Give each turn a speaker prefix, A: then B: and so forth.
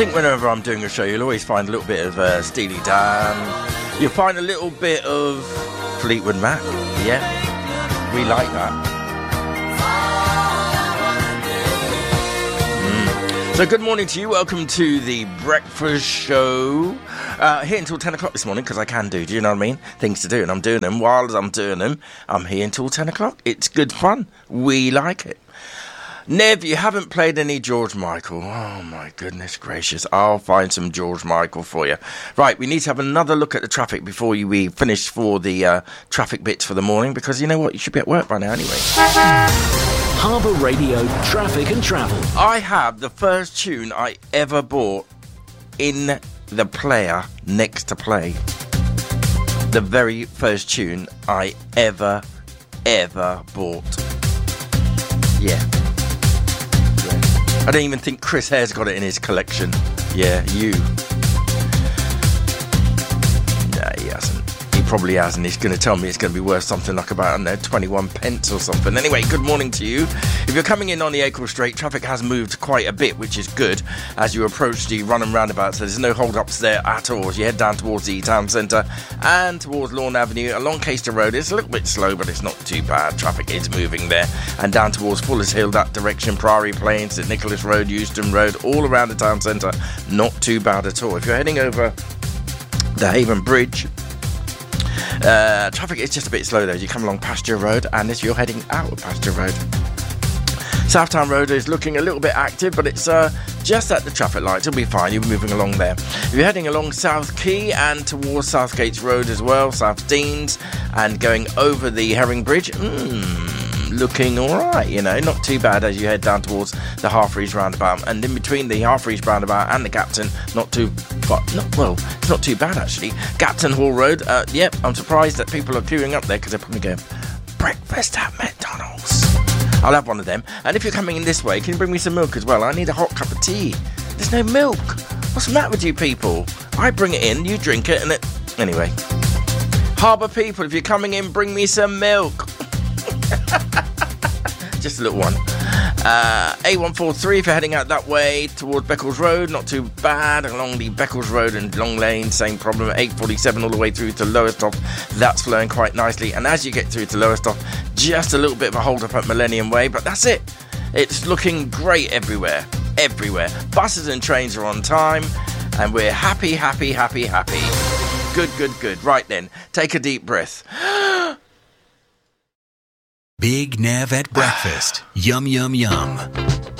A: think whenever I'm doing a show, you'll always find a little bit of Steely Dan. You'll find a little bit of Fleetwood Mac. Yeah, we like that. So good morning to you. Welcome to the breakfast show. Here until 10 o'clock this morning, because I can do you know what I mean? Things to do, and I'm doing them. While I'm doing them, I'm here until 10 o'clock. It's good fun. We like it. Nev, you haven't played any George Michael. Oh, my goodness gracious. I'll find some George Michael for you. Right, we need to have another look at the traffic before we finish for the traffic bits for the morning, because you know what? You should be at work by now anyway.
B: Harbour Radio Traffic and Travel.
A: I have the first tune I ever bought in the player next to play. The very first tune I ever bought. Yeah. I don't even think Chris Hare's got it in his collection. Yeah, you. Nah, he hasn't. He probably hasn't. He's going to tell me it's going to be worth something like about, I don't know, 21 pence or something. Anyway, good morning to you. If you're coming in on the Acle Straight, traffic has moved quite a bit, which is good, as you approach the run and roundabout, so there's no hold-ups there at all. As you head down towards the town centre and towards Lawn Avenue, along Caister Road, it's a little bit slow, but it's not too bad. Traffic is moving there. And down towards Fuller's Hill, that direction, Priory Plains, St Nicholas Road, Euston Road, all around the town centre, not too bad at all. If you're heading over the Haven Bridge, traffic is just a bit slow though. You come along Pasture Road, and as you're heading out of Pasture Road, Southtown Road is looking a little bit active, but it's just at the traffic lights. It'll be fine. You'll be moving along there. If you're heading along South Quay and towards South Gates Road as well, South Deans, and going over the Herring Bridge, looking alright, you know, not too bad as you head down towards the Harfreys roundabout, and in between the Harfreys roundabout and the Gapton, it's not too bad actually. Gapton Hall Road, yep, I'm surprised that people are queuing up there, because they're probably going, breakfast at McDonald's. I'll have one of them. And if you're coming in this way, can you bring me some milk as well? I need a hot cup of tea. There's no milk. What's the matter with you people? I bring it in, you drink it, and it... Anyway. Harbour people, if you're coming in, bring me some milk. Just a little one. A143 if you're heading out that way towards Beccles Road, not too bad. Along the Beccles Road and Long Lane, same problem. 847 all the way through to Lowestoft, that's flowing quite nicely. And as you get through to Lowestoft, just a little bit of a hold up at Millennium Way, but that's it. It's looking great everywhere. Buses and trains are on time, and we're happy. Good. Right then, take a deep breath.
B: Big Nev at breakfast. Yum, yum, yum.